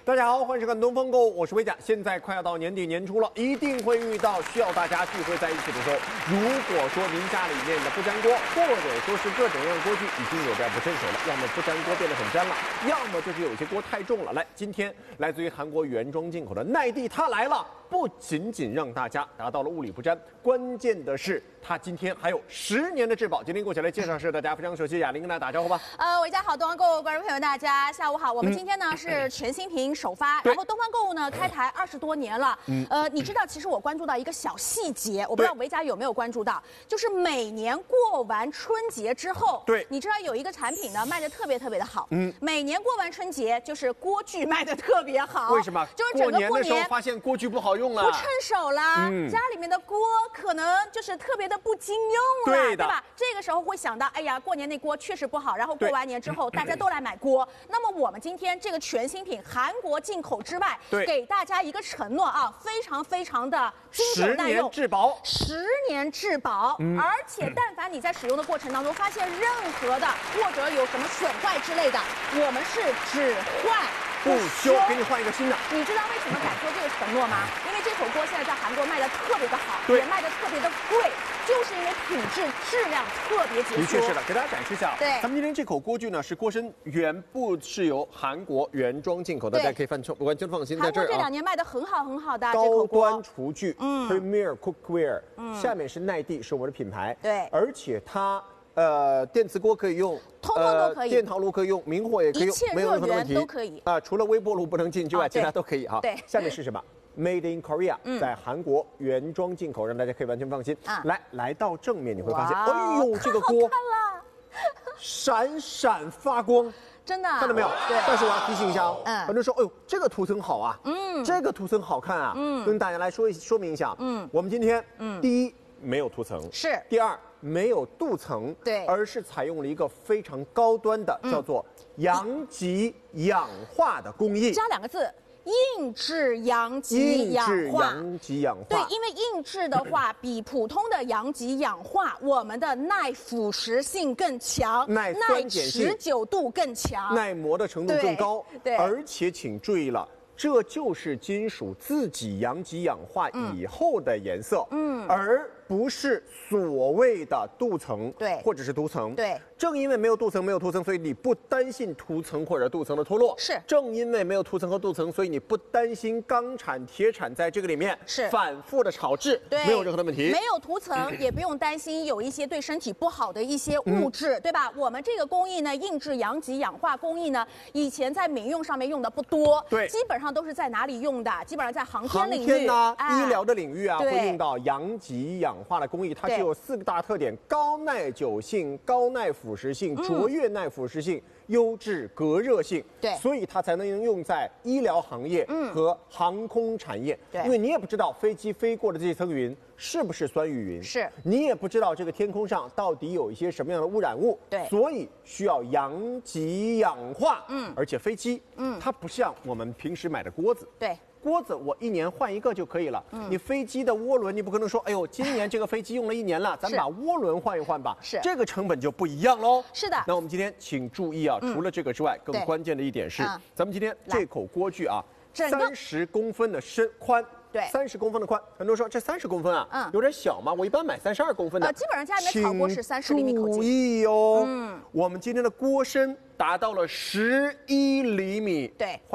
大家好，欢迎收看《东风购物》，我是维甲。现在快要到年底年初了，一定会遇到需要大家聚会在一起的时候。如果说您家里面的不粘锅，或者说是各种各样的锅具已经有点不趁手了，要么不粘锅变得很粘了，要么就是有些锅太重了。来，今天来自于韩国原装进口的奈地它来了，不仅仅让大家达到了物理不粘，关键的是它今天还有10年的质保。今天给我起来介绍是大家非常熟悉雅玲，跟大家打招呼吧。 维嘉好，东方购物观众朋友大家下午好。我们今天呢是全新品首发，然后东方购物呢开台20多年了。你知道其实我关注到一个小细节，我不知道维嘉有没有关注到，就是每年过完春节之后， 对， 你知道有一个产品呢卖的特别的好。每年过完春节就是锅具卖的特别好。 为什么？ 就是整个过年的时候发现锅具不好用了， 不趁手啦，家里面的锅可能就是特别的不经用了，对吧？这个时候会想到，哎呀，过年那锅确实不好，然后过完年之后大家都来买锅。那么我们今天这个全新品韩国进口之外，给大家一个承诺啊，非常的经久耐用，10年质保 ，10年质保，而且但凡你在使用的过程当中发现任何的或者有什么损坏之类的，我们是只换不修，给你换一个新的。 你知道为什么敢做这个承诺吗？因为这口锅现在在韩国卖的特别的好，也卖的特别的贵，就是因为品质质量特别杰出。 的确是的，给大家展示一下。 对， 咱们今天这口锅具呢是锅身原部是由韩国原装进口的，大家可以完全放心在这儿啊。 韩国这2年卖的很好的高端厨具，Premier Cookware，下面是奈地，是我们的品牌。 对， 而且它电磁锅可以用， 通都可以， 电陶炉可以用，明火也可以用，没有任何问题都可以啊。除了微波炉不能进之外，其他都可以哈。 对， 下面是什么？Made in Korea，在韩国原装进口，让大家可以完全放心。来到正面你会发现，哎呦，这个锅闪闪发光， 真的， 看到没有？ 对。 但是我要提醒一下很多人说，哎呦，这个涂层好啊，这个涂层好看啊，跟大家来说明一下，我们今天，第一没有涂层， 是， 第二没有镀层， 对， 而是采用了一个非常高端的叫做阳极氧化的工艺， 加2个字。硬质阳极氧化，对，因为硬质的话，比普通的阳极氧化，我们的耐腐蚀性更强， 耐持久度更强， 耐磨的程度更高。 对， 而且请注意了，这就是金属自己阳极氧化以后的颜色，而不是所谓的镀层， 对， 或者是涂层， 对。 正因为没有镀层，没有涂层，所以你不担心涂层或者镀层的脱落。 是。 正因为没有涂层和镀层，所以你不担心钢铲、铁铲在这个里面反复的炒制， 对， 没有任何的问题。 没有涂层，也不用担心有一些对身体不好的一些物质，对吧？我们这个工艺呢，硬质阳极氧化工艺呢，以前在民用上面用的不多， 对， 基本上都是在哪里用的？基本上在航天领域啊、医疗的领域啊，会用到阳极氧化的工艺。它是有4个大特点：高耐久性、高耐腐蚀性、卓越耐腐蚀性、优质隔热性。 对， 所以它才能用在医疗行业和航空产业。 对， 因为你也不知道飞机飞过的这层云是不是酸雨云， 是你也不知道这个天空上到底有一些什么样的污染物。 对， 所以需要阳极氧化。而且飞机，它不像我们平时买的锅子。 对。 锅子我1年换一个就可以了。你飞机的涡轮，你不可能说，哎呦，今年这个飞机用了1年了，咱们把涡轮换一换吧。 是， 这个成本就不一样喽。 是的。 那我们今天请注意啊，除了这个之外，更关键的一点是，咱们今天这口锅具啊，30公分的宽。对，30公分的宽，很多人说这30公分啊，有点小嘛。我一般买32公分的。 基本上家里面炒锅是30厘米口径。 注意哦，我们今天的锅身达到了11厘